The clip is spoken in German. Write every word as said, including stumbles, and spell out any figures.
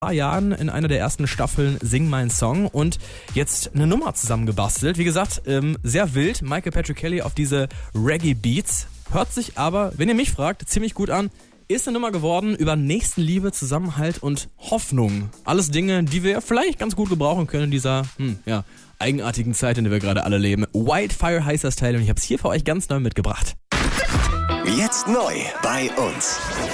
paar Jahren in einer der ersten Staffeln Sing Mein Song und jetzt eine Nummer zusammengebastelt. Wie gesagt, ähm, sehr wild. Michael Patrick Kelly auf diese Reggae-Beats. Hört sich aber, wenn ihr mich fragt, ziemlich gut an. Ist eine Nummer geworden über Nächstenliebe, Zusammenhalt und Hoffnung. Alles Dinge, die wir vielleicht ganz gut gebrauchen können in dieser, hm, ja, eigenartigen Zeit, in der wir gerade alle leben. Wildfire heißt das Teil und ich habe es hier für euch ganz neu mitgebracht. Jetzt neu bei uns.